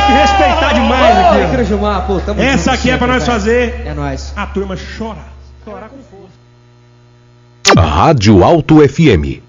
que respeitar demais aqui. Ícaro Gilmar, pô, tamo Essa junto aqui é pra nós sempre, fazer. É nóis. A turma chora. Chorar com força. Rádio Alto FM